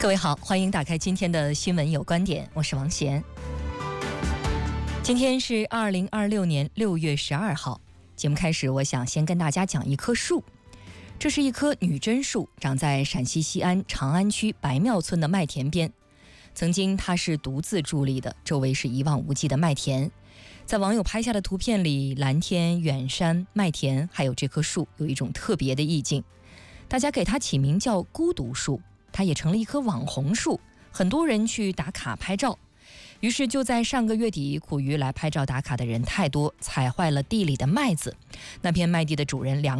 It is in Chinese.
各位好，欢迎打开今天的新闻有观点，我是王贤。今天是2026年6月12号，节目开始，我想先跟大家讲一棵树。这是一棵女贞树，长在陕西西安长安区白庙村的麦田边。曾经它是独自伫立的，周围是一望无际的麦田。在网友拍下的图片里，蓝天、远山、麦田，还有这棵树，有一种特别的意境。大家给它起名叫孤独树，它也成了一棵网红树，很多人去打卡拍照。于是就在上个月底，苦于来拍照打卡的人太多，踩坏了地里的麦子。那片麦地的主人梁